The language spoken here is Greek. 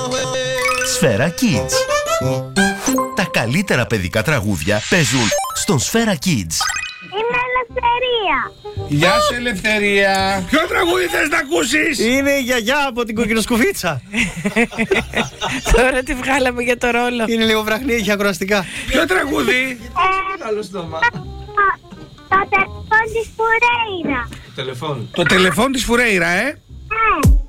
Σφαίρα Kids. Τα καλύτερα παιδικά τραγούδια παίζουν στον Σφαίρα Kids. Είμαι Ελευθερία. Γεια σου Ελευθερία. Ποιο τραγούδι θες να ακούσεις? Είναι η γιαγιά από την κοκκινοσκουφίτσα. Τώρα τη βγάλαμε για το ρόλο. Είναι λίγο βραχνή, έχει ακροαστικά. Ποιο τραγούδι? Καλό στόμα. Το τηλεφών της Φουρέιρα. Τηλεφών. Το τηλεφών της Φουρέιρα, Ναι.